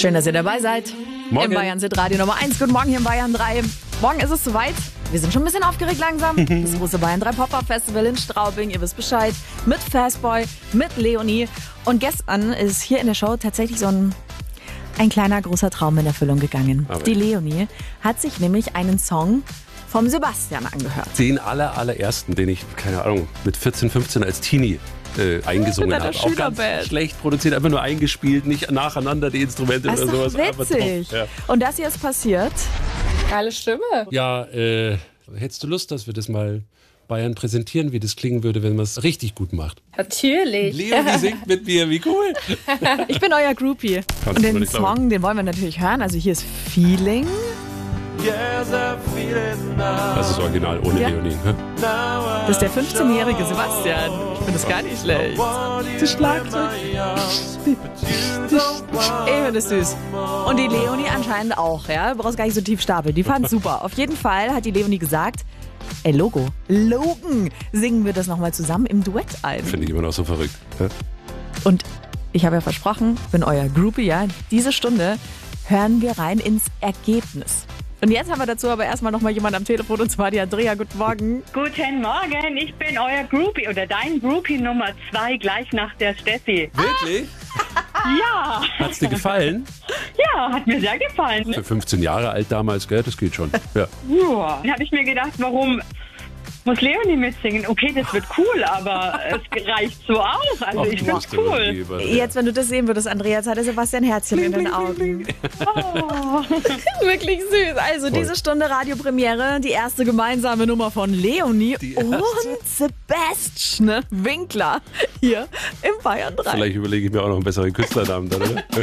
Schön, dass ihr dabei seid. Morgen. Im Bayern sind Radio Nummer 1. Guten Morgen hier im Bayern 3. Morgen ist es soweit. Wir sind schon ein bisschen aufgeregt langsam. Das große Bayern 3 Pop-Up Festival in Straubing. Ihr wisst Bescheid. Mit Fastboy, mit Leonie. Und gestern ist hier in der Show tatsächlich so ein kleiner, großer Traum in Erfüllung gegangen. Aber die Leonie hat sich nämlich einen Song vom Sebastian angehört. Den allerersten, den ich, keine Ahnung, mit 14, 15 als Teenie eingesungen Mit einer habe. Auch ganz Schülerband. schlecht produziert, einfach nur eingespielt, nicht nacheinander die Instrumente Das oder ist sowas. doch witzig. Ja. Und das hier ist passiert. Geile Stimme. Ja, hättest du Lust, dass wir das mal Bayern präsentieren, wie das klingen würde, wenn man es richtig gut macht? Natürlich. Leonie singt mit mir, wie cool. Ich bin euer Groupie. Kannst Und du den mir nicht glauben. Song, den wollen wir natürlich hören. Also hier ist Feeling. Das ist original, ohne Ja. Leonie. Ne? Das ist der 15-jährige Sebastian. Ich finde das gar nicht schlecht. Das Schlagzeug. Ich finde das süß. Und die Leonie anscheinend auch, ja? Du brauchst gar nicht so tief stapeln. Die fand super. Auf jeden Fall hat die Leonie gesagt, ey Logan, singen wir das nochmal zusammen im Duett ein. Finde ich immer noch so verrückt. Ja? Und ich habe ja versprochen, bin euer Groupie, ja. Diese Stunde hören wir rein ins Ergebnis. Und jetzt haben wir dazu aber erstmal nochmal jemand am Telefon, und zwar die Andrea. Guten Morgen. Guten Morgen, ich bin euer Groupie oder dein Groupie Nummer 2, gleich nach der Steffi. Wirklich? Ja, Hat's dir gefallen? ja, hat mir sehr gefallen. Für 15 Jahre alt damals, gell? Das geht schon. Ja. Ja. Dann habe ich mir gedacht, warum muss Leonie mitsingen? Okay, das wird cool, aber es reicht so aus. Also Ach, ich du find's musst ja irgendwie cool. über- Jetzt, wenn du das sehen würdest, Andrea, jetzt hat der Sebastian Herzchen in den Augen. Oh. Wirklich süß. Also Voll. diese Stunde Radiopremiere, die erste gemeinsame Nummer von Leonie Die und erste? Sebastian Winkler hier im Bayern 3. Vielleicht überlege ich mir auch noch einen besseren Künstlernamen dann, oder?